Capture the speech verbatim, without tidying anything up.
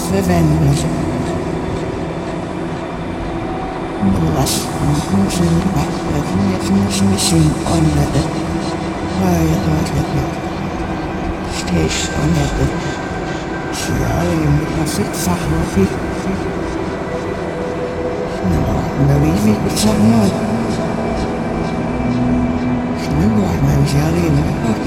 verwendet. Was sind jetzt missing on the station on the Sierra with a Sahafi. No, no, easy, it's not. No, I'm jelly.